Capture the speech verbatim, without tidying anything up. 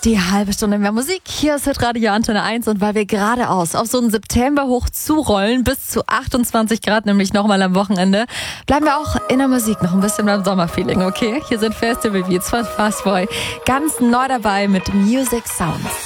Die halbe Stunde mehr Musik. Hier ist Hitradio Antenne eins und weil wir geradeaus auf so einen September hoch zurollen, bis zu achtundzwanzig Grad, nämlich nochmal am Wochenende, bleiben wir auch in der Musik noch ein bisschen beim Sommerfeeling, okay? Hier sind Festival Beats von Fastboy. Ganz neu dabei mit Music Sounds.